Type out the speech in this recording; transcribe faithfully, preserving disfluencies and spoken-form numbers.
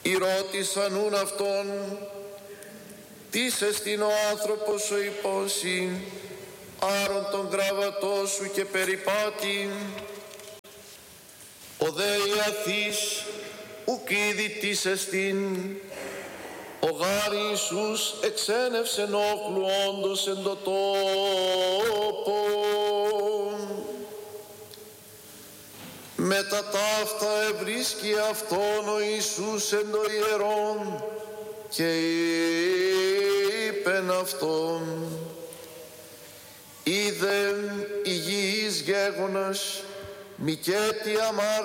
Ηρώτησαν ούν αυτόν, τίς εστιν ο άνθρωπος ο υπόσιν, άρον τον γράβατό σου και περιπάτην. Ο δε Ιαθής ουκ είδη τίς εστιν, ο γάρ Ιησούς εξένευσεν όχλου όντως εν το τόπο. Μετά ταύτα ευρίσκει αυτόν ο Ιησούς εν το ιερόν και είπεν αυτόν, είδεν υγιής γέγονας, μηκέτι αμάρ